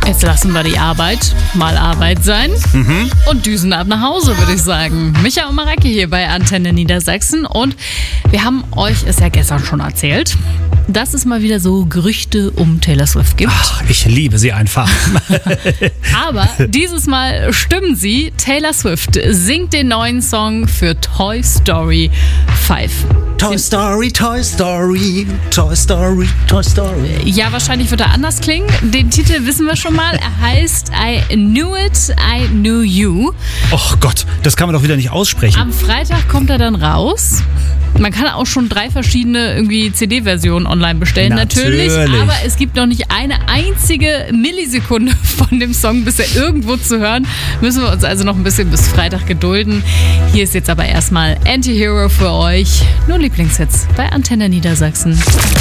Jetzt lassen wir die Arbeit mal Arbeit sein und düsen ab nach Hause, würde ich sagen. Micha und Mareike hier bei Antenne Niedersachsen und wir haben euch es ja gestern schon erzählt, dass es mal wieder so Gerüchte um Taylor Swift gibt. Ach, ich liebe sie einfach. Aber dieses Mal stimmen sie. Taylor Swift singt den neuen Song für Toy Story 5. Toy Story, Toy Story, Toy Story, Toy Story. Ja, wahrscheinlich wird er anders klingen. Den Titel wissen wir schon mal. Er heißt I Knew It, I Knew You. Och Gott, das kann man doch wieder nicht aussprechen. Am Freitag kommt er dann raus. Man kann auch schon 3 verschiedene irgendwie CD-Versionen online bestellen, natürlich. Aber es gibt noch nicht eine einzige Millisekunde von dem Song bisher irgendwo zu hören. Müssen wir uns also noch ein bisschen bis Freitag gedulden. Hier ist jetzt aber erstmal Anti-Hero für euch. Nur Lieblingshits bei Antenne Niedersachsen.